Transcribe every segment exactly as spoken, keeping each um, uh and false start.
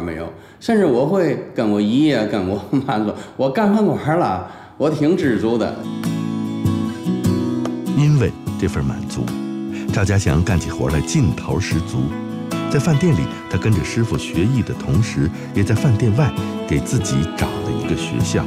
没有，甚至我会跟我姨爷、跟我妈说，我干饭馆了，我挺知足的。 因为这份满足，赵家祥干起活来劲头十足。在饭店里，他跟着师傅学艺的同时，也在饭店外给自己找了一个学校。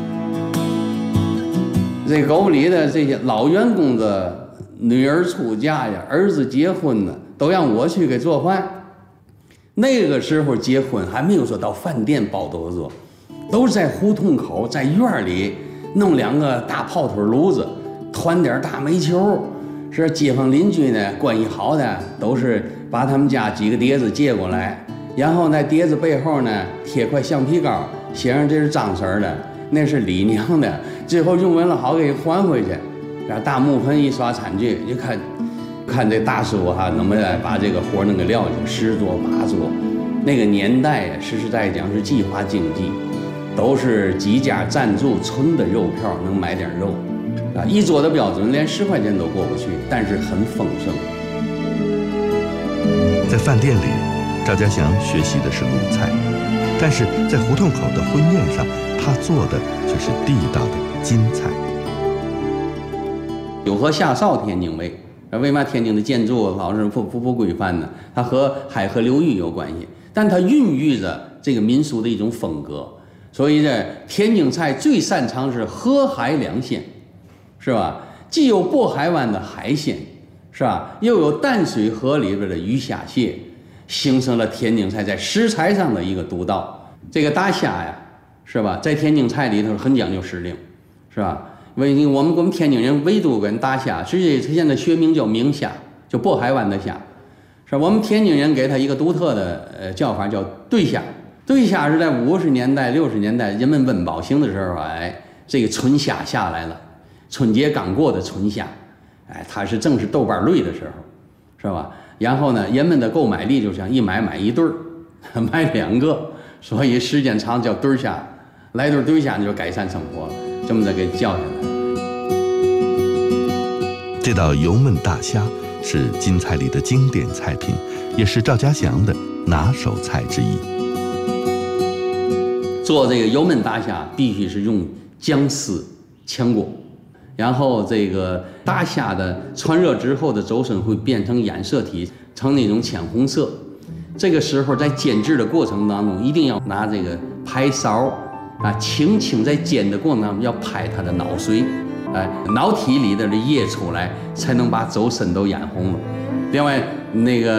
这狗不理的这些老员工的女儿出嫁呀，儿子结婚了，都让我去给做饭。那个时候结婚还没有说到饭店包桌子，都是在胡同口，在院里弄两个大炮腿炉子，团点大煤球。是街坊邻居呢，关系好的都是把他们家几个碟子借过来，然后在碟子背后呢贴块橡皮膏，写上这是张婶的，那是李娘的，最后用完了好给还回去。然后大木盆一刷餐具，就看看这大叔哈、啊，能不能把这个活能给撂下，十桌八桌。那个年代呀，实实在讲是计划经济，都是几家赞助存的肉票能买点肉。啊，一桌的标准连十块钱都过不去，但是很丰盛。 在饭店里，赵家祥学习的是鲁菜，但是在胡同口的婚宴上，他做的却是地道的京菜。 有和下哨天津卫，为嘛天津的建筑老是不不不规范呢？它和海河流域有关系，但它孕育着这个民俗的一种风格。所以这天津菜最擅长是河海两鲜。是吧？既有渤海湾的海鲜，是吧？又有淡水河里边的鱼虾蟹，形成了天津菜在食材上的一个独到。这个大虾呀，是吧？在天津菜里头很讲究时令，是吧？为我们我们天津人唯独跟大虾，实际它现在学名叫明虾，就渤海湾的虾，是吧？我们天津人给它一个独特的呃叫法叫对虾。对虾是在五十年代、六十年代人们温饱型的时候，哎，这个春虾下来了。春节刚过的春虾，哎，它是正是豆瓣类的时候，是吧？然后呢，人们的购买力就像一买买一对儿，买两个，所以时间长叫对虾，来对对虾就改善生活，这么着给叫下来。 这道油焖大虾是京菜里的经典菜品，也是赵家祥的拿手菜之一。 做这个油焖大虾必须是用姜丝炝锅。然后这个大虾的穿热之后的轴身会变成染色体，成那种浅红色。这个时候在煎制的过程当中，一定要拿这个拍勺啊，轻轻在煎的过程当中要拍它的脑髓，哎，脑体里的液出来，才能把轴身都染红了。另外那个。